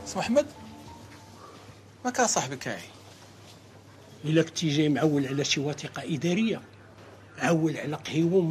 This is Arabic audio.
اسمو احمد ما كان صاحبك هاي. الا كنتي جاي معول على شي وثيقه اداريه، عول على قهيوم